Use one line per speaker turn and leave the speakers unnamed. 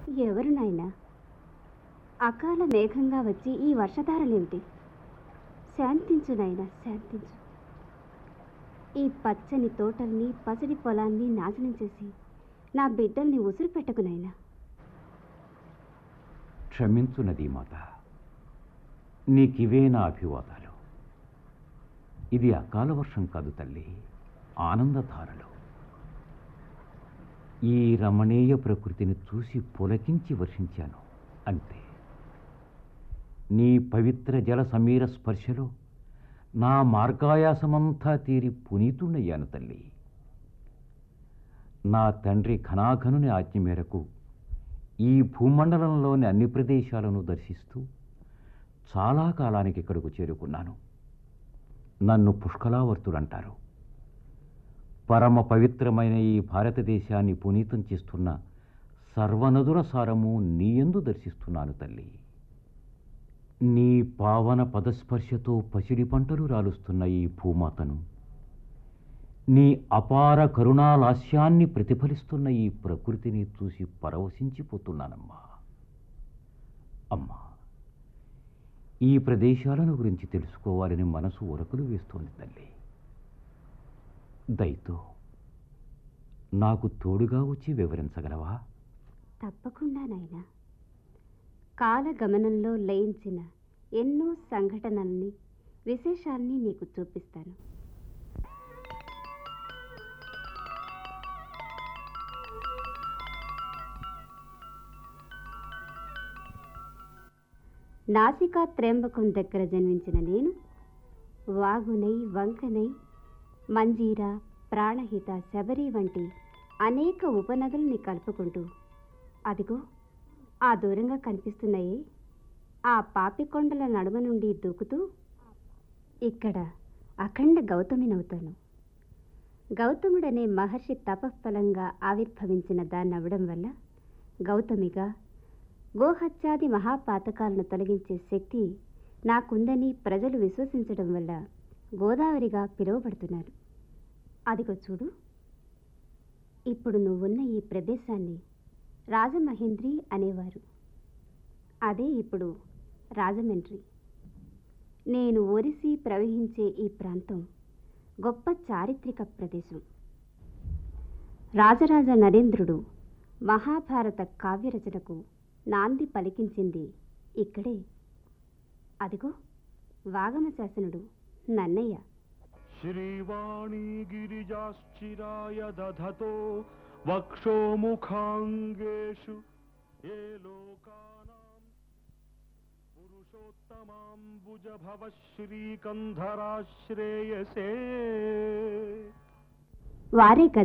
ఎవరు నాయనా? అకాల మేఘంగా వచ్చి ఈ వర్షధారలేమిటి? శాంతించు నాయనా, శాంతించు. ఈ పచ్చని తోటల్ని, పసిడి పొలాన్ని నాశనం చేసి నా బిడ్డల్ని ఉసురు పెట్టకు నాయనా.
క్షమించు నదీమాత, నీకివే నా అభివాదాలు. ఇది అకాల వర్షం కాదు తల్లి, ఆనందధారలు. ఈ రమణీయ ప్రకృతిని చూసి పులకించి వర్షించాను అంతే. నీ పవిత్ర జల సమీర స్పర్శలో నా మార్గాయాసమంతా తీరి పునీతుణ్ణయ్యాను తల్లి. నా తండ్రి ఘనాఘనుని ఆజ్ఞ మేరకు ఈ భూమండలంలోని అన్ని ప్రదేశాలను దర్శిస్తూ చాలా కాలానికి ఇక్కడకు చేరుకున్నాను. నన్ను పుష్కలావర్తుడంటారు. పరమ పవిత్రమైన ఈ భారతదేశాన్ని పునీతం చేస్తున్న సర్వనదుల సారము నీయందు దర్శిస్తున్నాను తల్లి. నీ పావన పదస్పర్శతో పసిడి పంటలు రాలుస్తున్న ఈ భూమాతను, నీ అపార కరుణాలాస్యాన్ని ప్రతిఫలిస్తున్న ఈ ప్రకృతిని చూసి పరవశించిపోతున్నానమ్మా. అమ్మా, ఈ ప్రదేశాలను గురించి తెలుసుకోవాలని మనసు ఉరకలు వేస్తోంది తల్లి. దయతో నాకు తోడుగా వచ్చి వివరించగలవా?
తప్పకుండా నాయనా. కాలగమనంలో లయించిన ఎన్నో సంఘటనల్ని, విశేషాల్ని నీకు చూపిస్తాను. నాసికా త్ర్యంబకం దగ్గర జన్మించిన నేను వాగునై, వంకనై, మంజీరా, ప్రాణహిత, శబరి వంటి అనేక ఉపనదుల్ని కలుపుకుంటూ, అదిగో ఆ దూరంగా కనిపిస్తున్నాయే ఆ పాపికొండల నడుమ నుండి దూకుతూ ఇక్కడ అఖండ గౌతమినవుతాను. గౌతముడనే మహర్షి తపఫలంగా ఆవిర్భవించిన దాన్నవడం వల్ల గౌతమిగా గోహత్యాది మహాపాతకాలను తొలగించే శక్తి నాకుందని ప్రజలు విశ్వసించడం వల్ల గోదావరిగా పిలువబడుతున్నారు. అదిగో చూడు, ఇప్పుడు నువ్వున్న ఈ ప్రదేశాన్ని రాజమహేంద్రి అనేవారు. అదే ఇప్పుడు రాజమండ్రి. నేను ఒరిసి ప్రవహించే ఈ ప్రాంతం గొప్ప చారిత్రక ప్రదేశం. రాజరాజ నరేంద్రుడు మహాభారత కావ్యరచనకు నాంది పలికించింది ఇక్కడే. అదిగో వాగమ శాసనుడు నన్నయ్య.
శ్రీవాణి గిరిజాశ్చిరాయ దధతో వక్షోముఖాంగేషు ఏ లోకానాం పురుషోత్తమాంబుజ భవ శ్రీకంధరాశ్రేయసే.
వారే